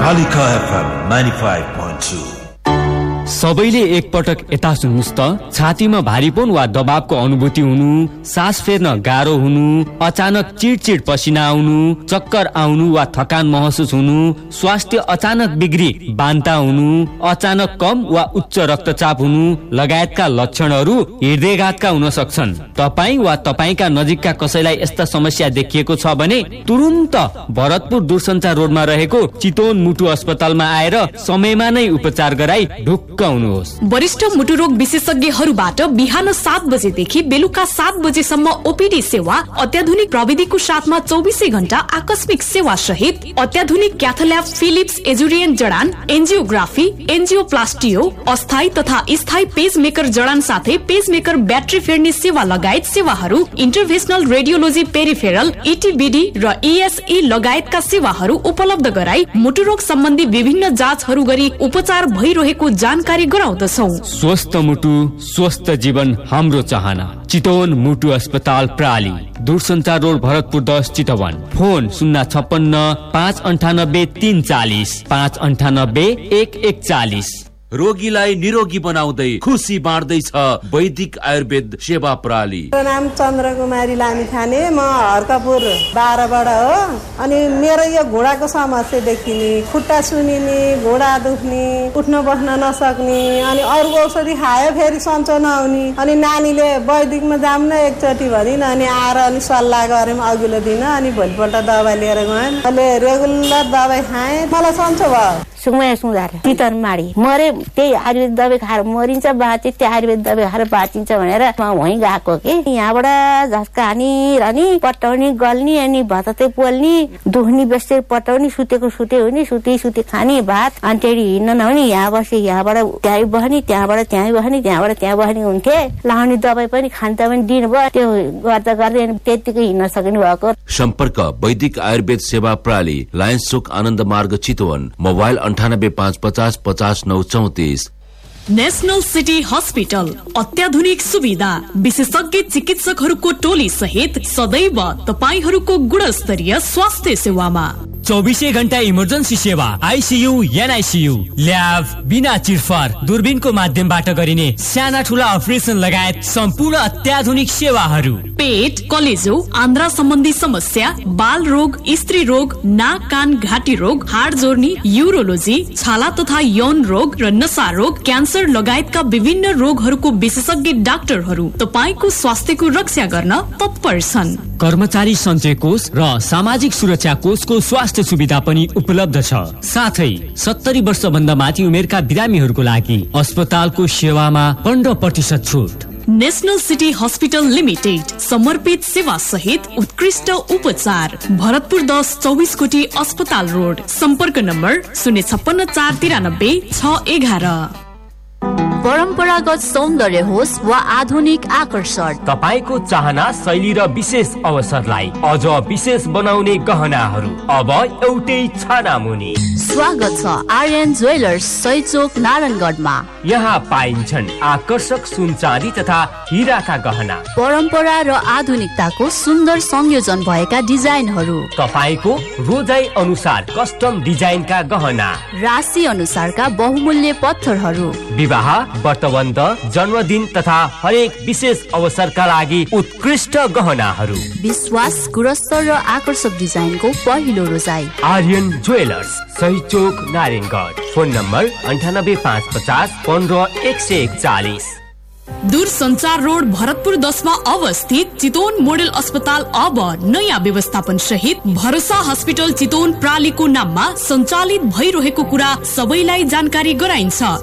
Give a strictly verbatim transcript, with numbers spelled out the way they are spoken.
Kalika FM ninety-five point two। सबैले एकपटक यता सुन्नुस् त। छातीमा भारीपन वा दबावको अनुभूति हुनु, सास फेर्न गाह्रो हुनु, अचानक चिडचिड पसिना आउनु, चक्कर आउनु वा थकान महसुस हुनु, स्वास्थ्य अचानक बिग्री बान्ता हुनु, अचानक कम वा उच्च रक्तचाप हुनु लगायतका लक्षणहरू हृदयघातका हुन सक्छन्। तपाईँ वा तपाईँका नजिकका कसैलाई यस्ता समस्या देखिएको छ भने तुरुन्त भरतपुर दूरसञ्चार रोडमा रहेको चितवन मुटु अस्पतालमा आएर समयमा नै उपचार गराई ढुक्क हुनुहोस्। वरिष्ठ मुटु रोग विशेषज्ञहरूबाट बिहान सात बजेदेखि बेलुका सात बजेसम्म ओपीडी सेवा, अत्याधुनिक प्रविधिको साथमा चौबिसै घण्टा आकस्मिक सेवा सहित अत्याधुनिक क्याथल्याब, फिलिप्स एजुरियन जडान, एन्जियोग्राफी, एन्जियोप्लास्टियो, अस्थायी तथा स्थायी पेसमेकर जडान साथै पेसमेकर ब्याट्री फेर्ने सेवा लगायत सेवाहरू, इन्टरभेन्सनल रेडियोलोजी पेरिफेरल, इटिबिडी र इएसई लगायतका सेवाहरू उपलब्ध गराई मुटु रोग सम्बन्धी विभिन्न जाँचहरू गरी उपचार भइरहेको जानकारी गराउँदछौ। स्वस्थ मुटु स्वस्थ जीवन हाम्रो चाहना। चितवन मुटु अस्पताल प्राली, दूरसञ्चार रोड, भरतपुर दस, चितवन। फोन शून्य छप्पन्न पाँच अन्ठानब्बे तीन चालिस पाँच अन्ठानब्बे एक एक चालिस। रोगीलाई निरोगी बनाउँदै खुसी बाँड्दैछ वैदिक आयुर्वेद सेवा प्रणाली। मेरो नाम चन्द्र कुमारी लामिछाने, म हर्कपुर बाह्रबाट हो। अनि मेरो यो घुँडाको समस्या देखिने, खुट्टा सुनिने, घुँडा दुख्ने, उठ्न बस्न नसक्ने, अनि अरू औषधि खायो फेरि सन्चो नहुने। अनि नानीले वैदिकमा जाऊँ न एकचोटि भनिन्, अनि आएर अनि सल्लाह गऱ्यौँ अघिल्लो दिन। अनि भोलिपल्ट दबाई लिएर गएँ, अहिले रेगुलर दबाई खाएँ, मलाई सन्चो भयो। सुमया सुधार चितवन माडी मरे, त्यही आयुर्वेद दबाई खाएर मरिन्छ, बाँचे त्यो आयुर्वेद दबाई खाएर बाँचिन्छ भनेर म वहीँ गएको कि। यहाँबाट झस्का हानी रहने, पटाउने गल्ने, अनि भततै पोल्ने, दुख्ने बेसी पटाउने, सुतेको सुते हुने, सुते सुते खाने भात, अनि त्यही हिँड्न नहुने। यहाँ बसे यहाँबाट त्यहीँ बस्ने, त्यहाँबाट त्यहीँ बस्ने, त्यहाँबाट त्यहाँ बस्ने हुन्थे। लाउने दबाई पनि खान्छ पनि दिनुभयो, त्यो गर्दा गर्दै त्यतिकै हिँड्न सक्ने भएको। सम्पर्क वैदिक आयुर्वेद सेवा प्रणाली, लायन्स चोक, आनन्द मार्ग, चितवन। मोबाइल अन्ठानब्बे पाँच पचास पचास नौ चौतिस। नेशनल सिटी हस्पिटल, अत्याधुनिक सुविधा, विशेषज्ञ चिकित्सकहरूको टोली सहित सदैव तपाईहरूको गुणस्तरीय स्वास्थ्य सेवामा। चौबिसै घण्टा इमर्जेन्सी सेवा, आइसियू, एनआइसियू, ल्याब, बिना चिरफार दूरबीनको माध्यमबाट गरिने साना ठुला अपरेसन लगायत सम्पूर्ण अत्याधुनिक सेवाहरू। पेट, कलेजो, आन्द्रा सम्बन्धी समस्या, बाल रोग, स्त्री रोग, नाक कान घाँटी रोग, हाड जोर्नी, युरोलोजी, छाला तथा यौन रोग र नशा रोग, क्यान्सर लगायतका विभिन्न रोगहरूको विशेषज्ञ डाक्टरहरू तपाईको स्वास्थ्यको रक्षा गर्न तत्पर छन्। कर्मचारी सञ्चय कोष र सामाजिक सुरक्षा कोषको स्वास्थ्य सुविधा पनि उपलब्ध छ। साथै सत्तरी वर्ष भन्दा माथि उमेरका बिरामीहरूको लागि अस्पतालको सेवामा पन्ध्र प्रतिशत छुट। नेशनल सिटी हस्पिटल लिमिटेड, समर्पित सेवा सहित उत्कृष्ट उपचार, भरतपुर दस, चौबिस कोटी अस्पताल रोड। सम्पर्क नम्बर शून्य छप्पन्न चार तिरानब्बे छ एघार। परम्परागत सौन्दर्य होस् वा आधुनिक आकर्षण, तपाईको चाहना, शैली र विशेष अवसरलाई अझ विशेष बनाउने गहनाहरू अब एउटै छानामुनि। स्वागत छ आर्यन ज्वेलर्स, सैचोक, नारायणगढमा। यहाँ पाइन्छन् आकर्षक सुन चाँदी तथा हिराका गहना, परम्परा र आधुनिकताको सुन्दर संयोजन भएका डिजाइनहरू, तपाईको रोजाइ अनुसार कस्टम डिजाइनका गहना, राशि अनुसारका बहुमूल्य पत्थरहरू, विवाह, व्रतबन्ध, जन्मदिन तथा हरेक विशेष अवसरका लागि उत्कृष्ट गहनाहरू, विश्वास, गुणस्तर र आकर्षक डिजाइनको पहिलो रोजाइ। आर्यन ज्वेलर्स, सही चोक, नारायणगढ। फोन नम्बर अन्ठानब्बे पाँच पचास पन्ध्र एक सय एकचालिस। दूरसञ्चार रोड, भरतपुर दसमा अवस्थित चितवन मोडेल अस्पताल अब नयाँ व्यवस्थापन सहित भरोसा हस्पिटल चितवन प्रालीको नाममा सञ्चालित भइरहेको कुरा सबैलाई जानकारी गराइन्छ।